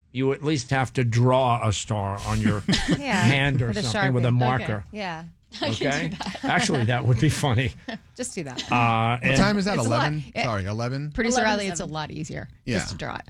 you at least have to draw a star on your hand or with something with a marker. Okay. Yeah. Okay. Actually, that would be funny. Just do that. What time is that? It's 11? Sorry, 11? Producer Riley, it's a lot easier just to draw it.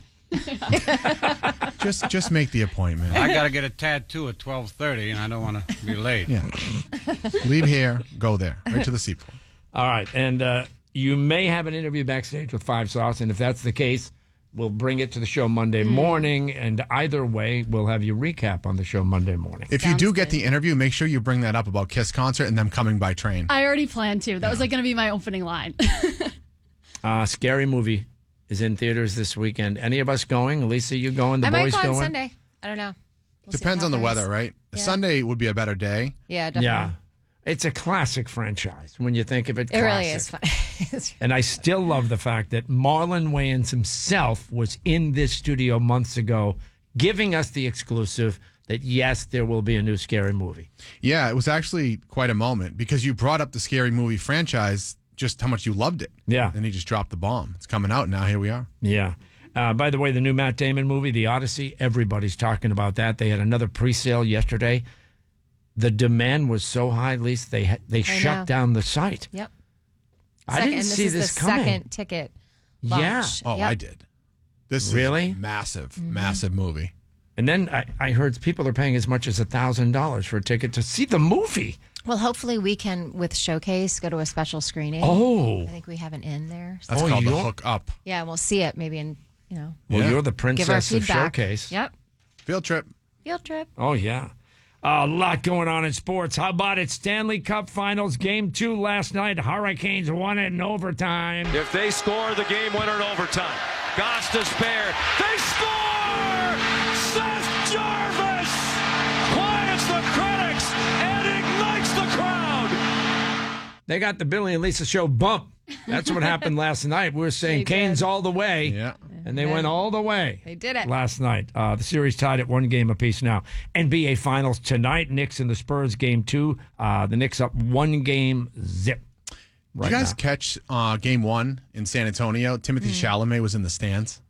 Just make the appointment. I got to get a tattoo at 12:30, and I don't want to be late. Yeah. Leave here, go there, right to the seaport. All right. And you may have an interview backstage with Five Sauce. And if that's the case, we'll bring it to the show Monday morning. And either way, we'll have you recap on the show Monday morning. If you do get the interview, make sure you bring that up about Kiss concert and them coming by train. I already planned to. That was going to be my opening line. Scary Movie is in theaters this weekend. Any of us going? Lisa, you going? The I boys might go going? on Sunday. I don't know. We'll Depends on the weather, right? Yeah. Sunday would be a better day. Yeah, definitely. Yeah. It's a classic franchise when you think of it. It really classic. is fun. And I still love the fact that Marlon Wayans himself was in this studio months ago giving us the exclusive that, yes, there will be a new Scary Movie. Yeah, it was actually quite a moment because you brought up the Scary Movie franchise, just how much you loved it. Yeah. And he just dropped the bomb. It's coming out now. Here we are. Yeah. By the way, the new Matt Damon movie, The Odyssey, everybody's talking about that. They had another pre-sale yesterday. The demand was so high, Lisa, they shut down the site. Yep. I didn't see this coming. Second ticket launch. Yeah. Oh, Yep. I did. This Really? is a massive movie. And then I heard people are paying as much as $1,000 for a ticket to see the movie. Well, hopefully we can, with Showcase, go to a special screening. Oh. I think we have an in there. So. That's called the Hook Up. Yeah, we'll see it maybe in, Well, Yeah. you're the give our princess of feedback. Showcase. Yep. Field trip. Field trip. Oh, yeah. A lot going on in sports. How about it? Stanley Cup Finals, Game 2 last night. Hurricanes won it in overtime. If they score the game winner in overtime, Goss to spare. They score! Seth Jarvis quiets the critics and ignites the crowd. They got the Billy and Lisa show bump. That's what happened last night. We were saying Canes all the way. Yeah. And they went all the way. They did it. Last night. The series tied at 1 game apiece now. NBA Finals tonight. Knicks and the Spurs, Game 2. The Knicks up 1 game zip. Did you guys catch Game 1 in San Antonio? Timothy Chalamet was in the stands.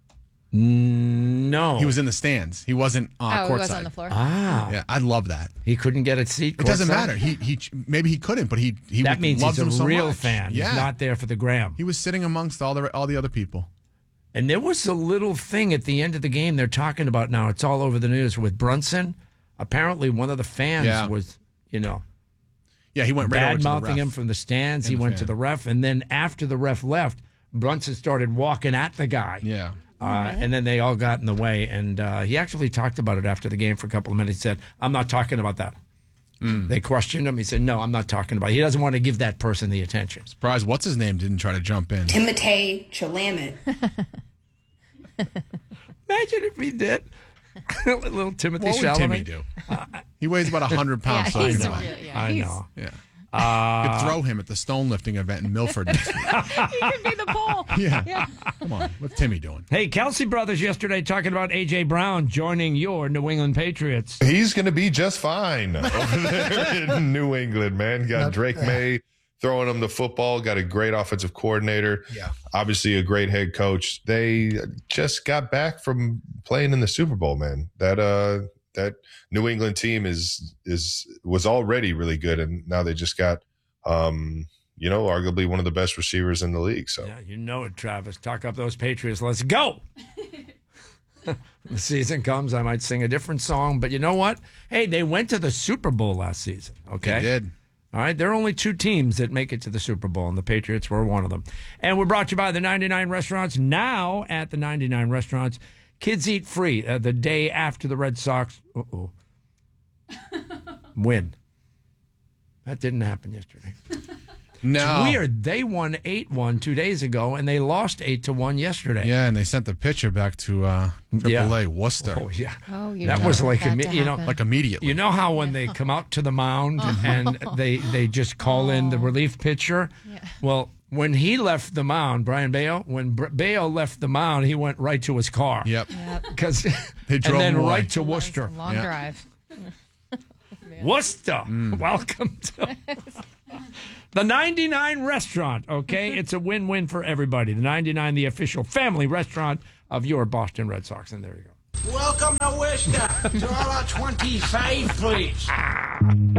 No. He was in the stands. He wasn't courtside. He was on the floor. Yeah, I love that. He couldn't get a seat. It doesn't courtside? matter. He maybe he couldn't, but he That means loved he's them so a real much. fan. Yeah. He's not there for the gram. He was sitting amongst all the other people. And there was a little thing at the end of the game they're talking about now. It's all over the news with Brunson. Apparently, one of the fans was, Yeah, he went right over to the bad-mouthing ref. him from the stands. And He the went fan. to the ref. And then after the ref left, Brunson started walking at the guy. Yeah. And then they all got in the way. And he actually talked about it after the game for a couple of minutes. He said, I'm not talking about that. They questioned him. He said, no, I'm not talking about it. He doesn't want to give that person the attention. Surprised, what's his name didn't try to jump in. Timotei Chalamet. Imagine if he did. Little Timothy What would Chalamet. Timmy do? He weighs about 100 pounds. so I he's know. I know. Yeah. You could throw him at the stone lifting event in Milford next week. He can be the pole. Yeah. Come on. What's Timmy doing? Hey, Kelsey Brothers yesterday talking about A.J. Brown joining your New England Patriots. He's going to be just fine over there in New England, man. Got Drake May throwing him the football, got a great offensive coordinator. Yeah. Obviously a great head coach. They just got back from playing in the Super Bowl, man. That New England team was already really good, and now they just got arguably one of the best receivers in the league. So Yeah, you know it, Travis. Talk up those Patriots. Let's go. The season comes, I might sing a different song, but you know what? Hey, they went to the Super Bowl last season, okay? They did. All right, there are only 2 teams that make it to the Super Bowl, and the Patriots were one of them. And we're brought to you by the 99 Restaurants. Now at the 99 Restaurants, kids eat free the day after the Red Sox win. That didn't happen yesterday. No. It's weird. They won 8-1 2 days ago, and they lost 8-1 yesterday. Yeah, and they sent the pitcher back to AAA Worcester. Oh, yeah. Oh, you That know was like, that to happen. Like immediately. You know how when they come out to the mound and they just call in the relief pitcher? Yeah. Well, when he left the mound, Brian Bayo, when Bayo left the mound, he went right to his car. Yep. Because They and drove then him away. right to Worcester. Long Yeah. drive. Worcester. Welcome to the 99 Restaurant, okay? It's a win-win for everybody. The 99, the official family restaurant of your Boston Red Sox. And there you go. Welcome to Worcester. To our 25, please.